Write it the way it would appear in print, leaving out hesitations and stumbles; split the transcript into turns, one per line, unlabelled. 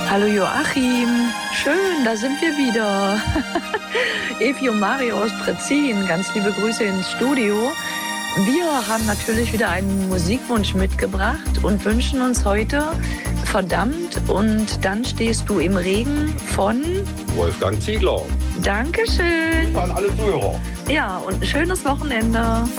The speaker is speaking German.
Hallo Joachim, schön, da sind wir wieder. Evi und Mario aus Prezin, ganz liebe Grüße ins Studio. Wir haben natürlich wieder einen Musikwunsch mitgebracht und wünschen uns heute Verdammt und dann stehst du im Regen von
Wolfgang Ziegler.
Dankeschön.
An alle Zuhörer.
Ja, und ein schönes Wochenende.